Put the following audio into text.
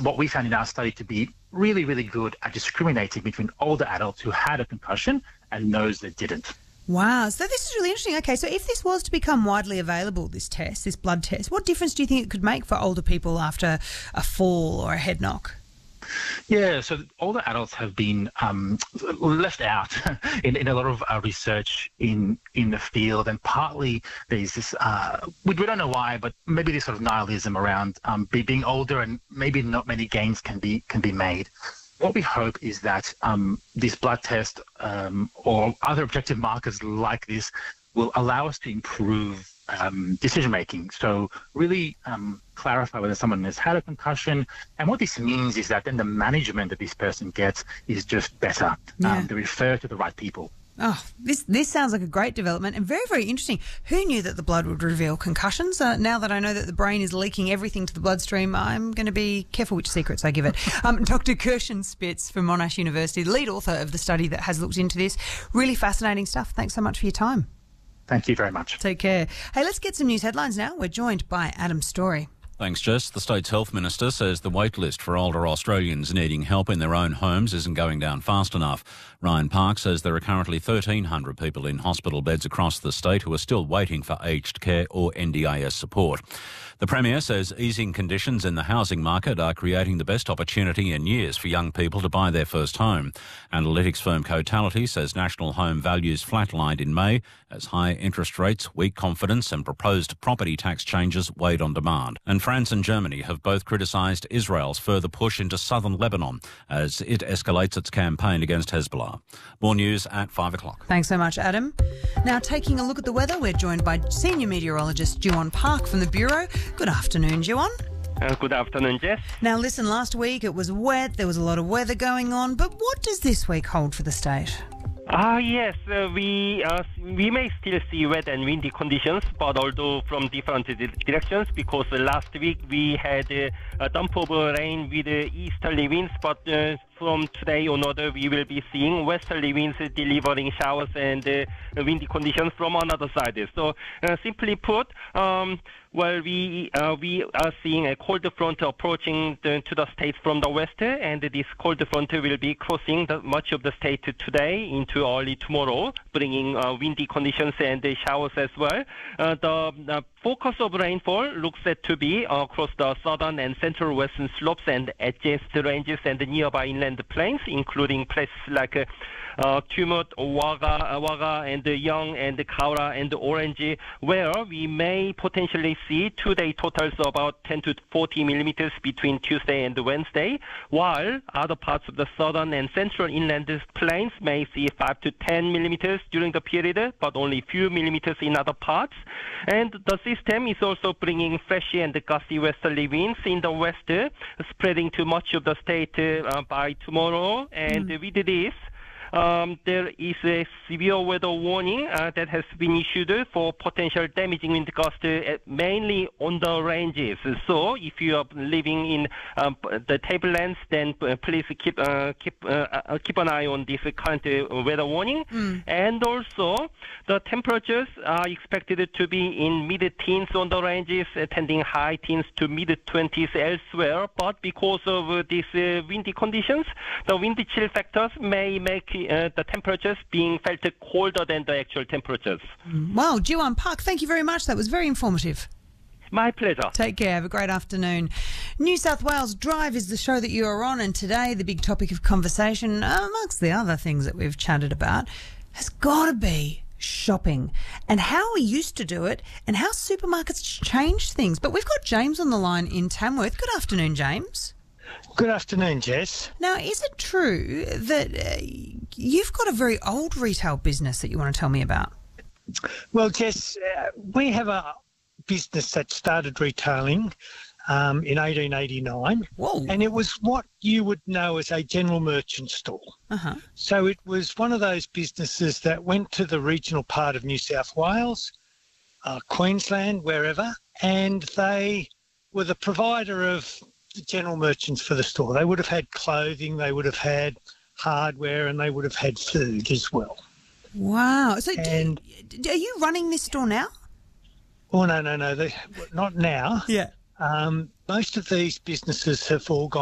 what we found in our study to be really, really good at discriminating between older adults who had a concussion and those that didn't. Wow. So this is really interesting. Okay, so if this was to become widely available, this blood test, what difference do you think it could make for older people after a fall or a head knock? Yeah, so older adults have been left out in a lot of research in the field, and partly there's this, we don't know why, but maybe this sort of nihilism around being older and maybe not many gains can be made. What we hope is that this blood test or other objective markers like this will allow us to improve decision-making. So really clarify whether someone has had a concussion. And what this means is that then the management that this person gets is just better. Yeah. They refer to the right people. Oh, this sounds like a great development and very, very interesting. Who knew that the blood would reveal concussions? Now that I know that the brain is leaking everything to the bloodstream, I'm going to be careful which secrets I give it. Dr. Kirshen Spitz from Monash University, the lead author of the study that has looked into this. Really fascinating stuff. Thanks so much for your time. Thank you very much. Take care. Hey, let's get some news headlines now. We're joined by Adam Story. Thanks, Jess. The state's health minister says the wait list for older Australians needing help in their own homes isn't going down fast enough. Ryan Park says there are currently 1,300 people in hospital beds across the state who are still waiting for aged care or NDIS support. The Premier says easing conditions in the housing market are creating the best opportunity in years for young people to buy their first home. Analytics firm Cotality says national home values flatlined in May as high interest rates, weak confidence and proposed property tax changes weighed on demand. And France and Germany have both criticised Israel's further push into southern Lebanon as it escalates its campaign against Hezbollah. More news at 5 o'clock. Thanks so much, Adam. Now, taking a look at the weather, we're joined by senior meteorologist Juwon Park from the Bureau. Good afternoon, Juwon. Good afternoon, Jess. Now, listen, last week it was wet, there was a lot of weather going on, but what does this week hold for the state? Yes, we may still see wet and windy conditions, but although from different directions, because last week we had a dump of rain with easterly winds, but from today onward we will be seeing westerly winds delivering showers and windy conditions from another side. So simply put, we are seeing a cold front approaching to the state from the west, and this cold front will be crossing much of the state today into early tomorrow, bringing windy conditions and showers as well. The focus of rainfall looks set to be across the southern and central western slopes and adjacent ranges and the nearby inland plains, including places like Tumut, Wagga, and Young, and Kaura, and Orange, where we may potentially see two-day totals of about 10 to 40 millimeters between Tuesday and Wednesday, while other parts of the southern and central inland plains may see 5 to 10 millimeters during the period, but only few millimeters in other parts. And the system is also bringing fresh and gusty westerly winds in the west, spreading to much of the state by tomorrow. And with this, there is a severe weather warning that has been issued for potential damaging wind gusts, mainly on the ranges. So if you are living in the tablelands, then please keep an eye on this current weather warning. And also, the temperatures are expected to be in mid-teens on the ranges, tending high teens to mid-20s elsewhere. But because of these windy conditions, the wind chill factors may make the temperatures being felt colder than the actual temperatures. Wow, Juwon Park, thank you very much. That was very informative. My pleasure. Take care. Have a great afternoon. New South Wales Drive is the show that you are on, and today the big topic of conversation, amongst the other things that we've chatted about, has got to be shopping and how we used to do it and how supermarkets changed things. But we've got James on the line in Tamworth. Good afternoon, James. Good afternoon, Jess. Now, is it true that you've got a very old retail business that you want to tell me about? Well, Jess, we have a business that started retailing in 1889. Whoa. And it was what you would know as a general merchant store. Uh-huh. So it was one of those businesses that went to the regional part of New South Wales, Queensland, wherever, and they were the provider of the general merchants for the store. They would have had clothing, they would have had hardware, and they would have had food as well. Wow. So are you running this store now? Oh, no, not now. Yeah. Most of these businesses have all gone